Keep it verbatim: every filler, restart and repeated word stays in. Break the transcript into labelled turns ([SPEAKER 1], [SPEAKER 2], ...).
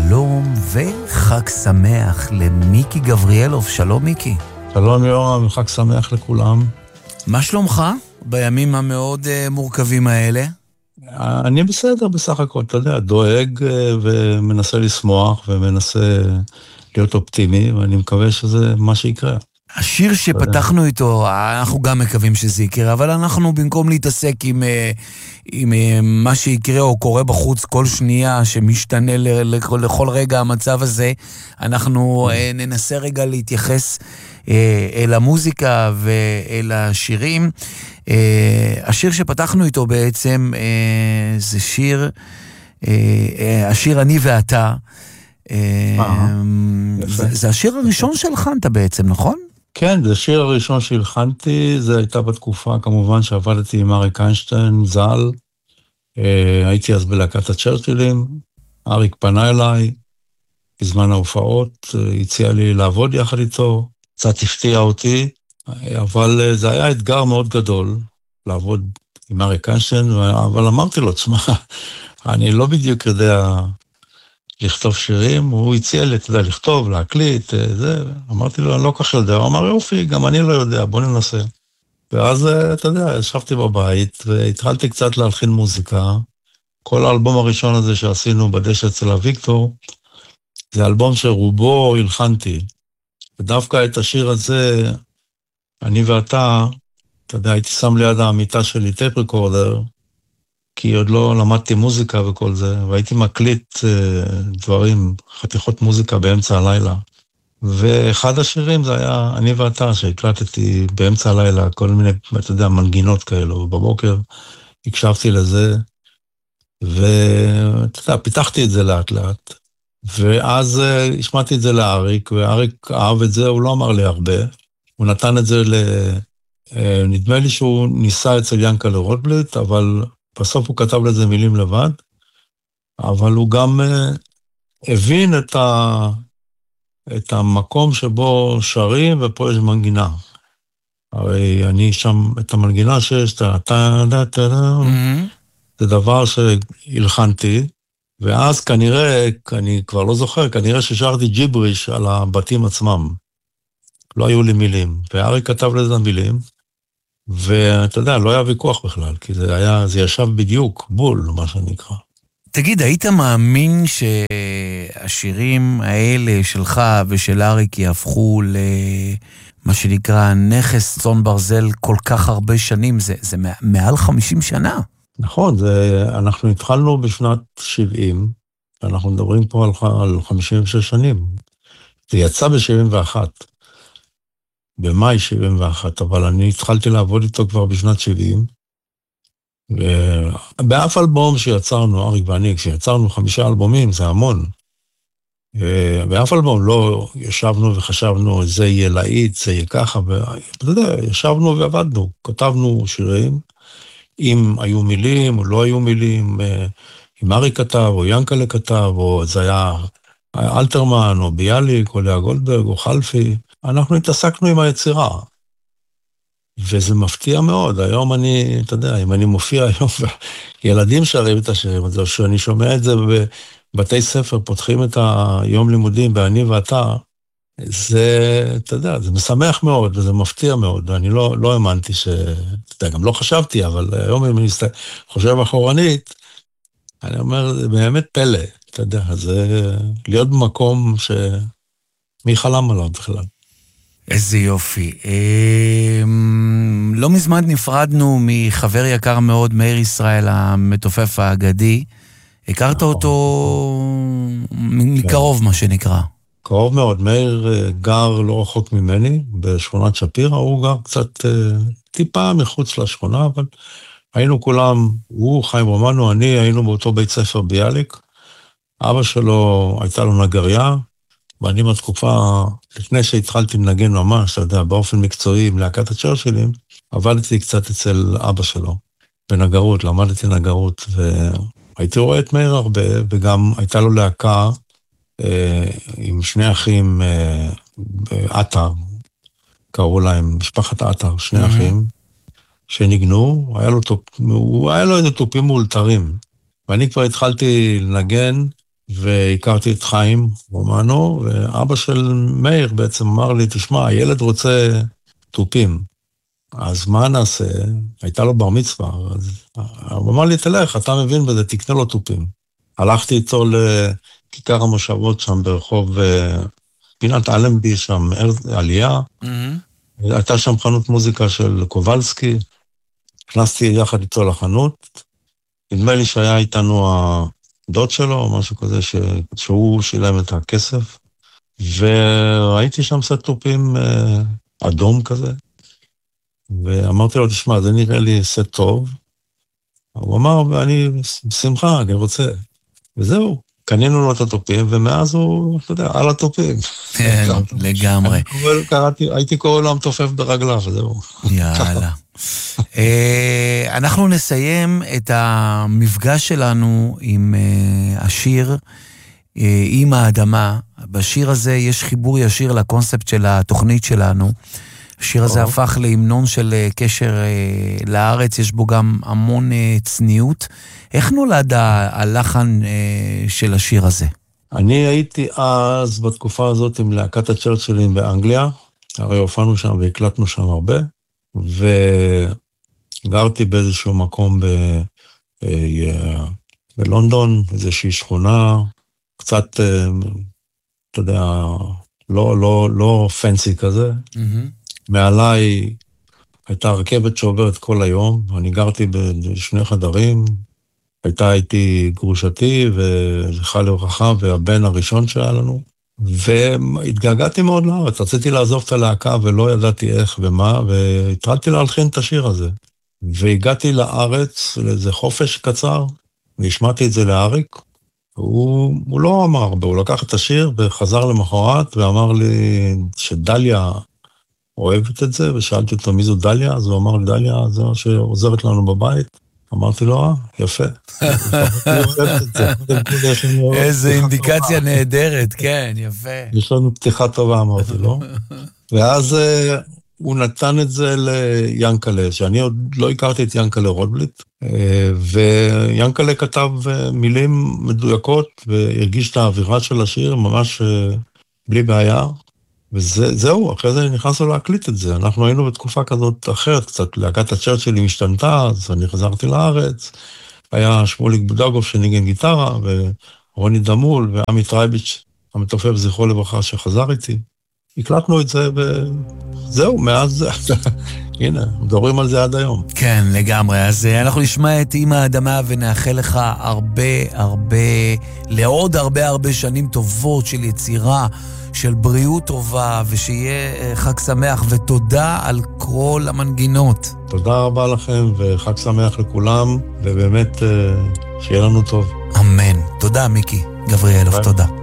[SPEAKER 1] שלום וחג שמח למיקי גבריאלוב. שלום מיקי.
[SPEAKER 2] שלום יורם, חג שמח לכולם.
[SPEAKER 1] מה שלומך בימים המאוד uh, מורכבים האלה?
[SPEAKER 2] אני בסדר בסך הכל, אתה יודע, דואג ומנסה לשמוח ומנסה להיות אופטימי, ואני מקווה שזה מה שיקרה.
[SPEAKER 1] השיר שפתחנו איתו, אנחנו גם מקווים שזה יקרה, אבל אנחנו במקום להתעסק עם, עם מה שיקרה או קורה בחוץ כל שנייה, שמשתנה לכל רגע המצב הזה, אנחנו ננסה רגע להתייחס אל המוזיקה ואל השירים. השיר שפתחנו איתו בעצם זה שיר, השיר אני ואתה. זה השיר הראשון שהלחנת בעצם, נכון?
[SPEAKER 2] כן, זה השיר הראשון שהלחנתי, זה הייתה בתקופה כמובן שעבדתי עם אריק איינשטיין, ז"ל, הייתי אז בלהקת הצ'רצ'ילים, אריק פנה אליי, בזמן ההופעות, הציע לי לעבוד יחד איתו, קצת הפתיע אותי, אבל זה היה אתגר מאוד גדול, לעבוד עם אריק איינשטיין, אבל אמרתי לו, תשמע, אני לא בדיוק יודע לכתוב שירים, הוא הציע לי, אתה יודע, לכתוב, להקליט, זה, אמרתי לו, אני לא כך יודע, הוא אמר, יופי, גם אני לא יודע, בוא ננסה. ואז, אתה יודע, ישבתי בבית, והתחלתי קצת להלחין מוזיקה, כל האלבום הראשון הזה שעשינו בדשא אצל הוויקטור, זה אלבום שרובו הלחנתי, ודווקא את השיר הזה, אני ואתה, אתה יודע, הייתי שם ליד המיטה שלי טייפ ריקורדר, כי עוד לא למדתי מוזיקה וכל זה, והייתי מקליט דברים, חתיכות מוזיקה באמצע הלילה. ואחד השירים זה היה אני ואתה, שהקלטתי באמצע הלילה, כל מיני, אתה יודע, מנגינות כאלו, ובבוקר הקשבתי לזה, ואתה יודע, פיתחתי את זה לאט לאט, ואז השמעתי את זה לאריק, ואריק אהב את זה, הוא לא אמר לי הרבה, הוא נתן את זה ל... נדמה לי שהוא ניסה אצל ינקלה רוטבליט, אבל בסוף הוא כתב לזה מילים לבד, אבל הוא גם uh, הבין את, ה, את המקום שבו שרים ופה יש מנגינה. הרי אני שם, את המנגינה שיש, את ה-טה-טה-טה, זה דבר שהלחנתי, ואז כנראה, אני כבר לא זוכר, כנראה ששרתי ג'יבריש על הבתים עצמם. לא היו לי מילים, וארי כתב לזה מילים, ואתה יודע, לא היה ויכוח בכלל, כי זה היה, זה ישב בדיוק, בול, מה שנקרא.
[SPEAKER 1] תגיד, היית מאמין שהשירים האלה שלך ושל אריק יהפכו למה שנקרא נכס צאן ברזל כל כך הרבה שנים? זה, זה מעל חמישים שנה.
[SPEAKER 2] נכון, זה, אנחנו התחלנו בשנת שבעים, אנחנו מדברים פה על, על חמישים ושש שנים. זה יצא ב-שבעים ואחת. במאי שבעים ואחת, אבל אני התחלתי לעבוד איתו כבר בשנת שבעים, ובאף אלבום שיצרנו, אריק ואני, כשיצרנו חמישה אלבומים, זה המון, באף אלבום לא ישבנו וחשבנו, זה יהיה להיט, זה יהיה ככה, ואתה יודע, ישבנו ועבדנו, כתבנו שירים, אם היו מילים או לא היו מילים, אם אריק כתב או ינקלה כתב, או זה היה אלתרמן או ביאליק או לאה גולדברג או חלפי, אנחנו התעסקנו עם היצירה, וזה מפתיע מאוד. היום אני, אתה יודע, אם אני מופיע היום, ילדים שרים את השירים הזה, שאני שומע את זה בבתי ספר, פותחים את היום לימודים, ואני ואתה, זה, אתה יודע, זה משמח מאוד, וזה מפתיע מאוד, ואני לא, לא האמנתי ש... אתה יודע, גם לא חשבתי, אבל היום אם אני חושב אחורנית, אני אומר, זה באמת פלא, אתה יודע, זה להיות במקום ש... מי חלם עליו בכלל?
[SPEAKER 1] איזה יופי. לא מזמן נפרדנו מחבר יקר מאוד, מאיר ישראל, המתופף האגדי. הכרת אותו מקרוב, מה שנקרא.
[SPEAKER 2] קרוב מאוד. מאיר גר לא רחוק ממני, בשכונת שפירא. הוא גר קצת טיפה מחוץ לשכונה, אבל היינו כולם, הוא, חיים רומנו, אני, היינו באותו בית ספר ביאליק. אבא שלו הייתה לו נגריה, ואני בתקופה, לפני שהתחלתי לנגן ממש, אתה יודע, באופן מקצועי, עם להקת הצ'רצ'ילים, עבדתי קצת אצל אבא שלו, בנגרות, למדתי נגרות, והייתי רואה את מאיר הרבה, וגם הייתה לו להקה אה, עם שני אחים, אה, עטר, קראו להם משפחת עטר, שני mm-hmm. אחים, שניגנו, היה לו, טופ, הוא, היה לו איזה טופים מאולתרים, ואני כבר התחלתי לנגן, והכרתי את חיים רומנו, ואבא של מאיר בעצם אמר לי, תשמע, הילד רוצה טופים. אז מה נעשה? הייתה לו בר מצווה, אז הוא אמר לי, תלך, אתה מבין בזה, תקנה לו טופים. הלכתי איתו לכיכר המושבות שם ברחוב פינת אלנבי, שם עלייה. Mm-hmm. הייתה שם חנות מוזיקה של קובלסקי, הכנסתי יחד איתו לחנות, נדמה לי שהיה איתנו הדוד שלו, או משהו כזה, ש... שהוא שילם את הכסף, וראיתי שם סט טופים אדום כזה, ואמרתי לו, תשמע, זה נראה לי סט טוב. הוא אמר, אני בשמחה, אני רוצה. וזהו, קנינו לו את הטופים, ומאז הוא, אתה יודע, על הטופים.
[SPEAKER 1] כן, לגמרי.
[SPEAKER 2] הייתי קורא לו המתופף ברגליו, זהו.
[SPEAKER 1] יאללה. אנחנו נסיים את המפגש שלנו עם השיר, עם האדמה. בשיר הזה יש חיבור ישיר לקונספט של התוכנית שלנו. השיר הזה הפך להמנון של קשר לארץ, יש בו גם המון צניעות. איך נולד הלחן של השיר הזה?
[SPEAKER 2] אני הייתי אז בתקופה הזאת עם להקת הצ'רצ'ילים באנגליה, הרי הופענו שם והקלטנו שם הרבה, וגרתי באיזשהו מקום ב... בלונדון, איזושהי שכונה, קצת, אתה יודע, לא, לא, לא פנסי כזה. מעליי הייתה רכבת שעוברת כל היום, אני גרתי בשני חדרים, הייתה איתי גרושתי וזכרה לברכה והבן הראשון שהיה לנו, והתגעגעתי מאוד לארץ, רציתי לעזוב את הלהקה ולא ידעתי איך ומה, והתחלתי להלחין את השיר הזה. והגעתי לארץ לאיזה חופש קצר, והשמעתי את זה לאריק, הוא, הוא לא אמר הרבה, הוא לקח את השיר וחזר למחרת ואמר לי שדליה אוהבת את זה, ושאלתי אותו מי זו דליה, אז הוא אמר לי, דליה זו שעוזרת לנו בבית. אמרתי לו, אה, יפה.
[SPEAKER 1] איזו אינדיקציה נהדרת, כן, יפה.
[SPEAKER 2] יש לנו פתיחה טובה, אמרתי לו. ואז הוא נתן את זה ליאנקלה, שאני עוד לא הכרתי את יאנקלה רוטבליט, ויאנקלה כתב מילים מדויקות, והרגיש את האווירה של השיר, ממש בלי בעיה. וזהו, אחרי זה נכנסנו להקליט את זה. אנחנו היינו בתקופה כזאת אחרת, קצת להקת הצ'רצ'ילים השתנתה, אז אני חזרתי לארץ. היה שמוליק בודגוב שניגן גיטרה, ורוני דמול, ועמי טרייביץ', המתופף זכרו לברכה שחזר איתי. הקלטנו את זה, וזהו, מאז, הנה, מדברים על זה עד היום.
[SPEAKER 1] כן, לגמרי. אז אנחנו נשמע את אמא האדמה, ונאחל לך הרבה, הרבה, לעוד הרבה הרבה שנים טובות של יצירה, של בריאות טובה, ושיהיה חג שמח, ותודה על כל המנגינות.
[SPEAKER 2] תודה רבה לכם, וחג שמח לכולם, ובאמת שיהיה לנו טוב.
[SPEAKER 1] אמן. תודה, מיקי. גבריאלוב, תודה.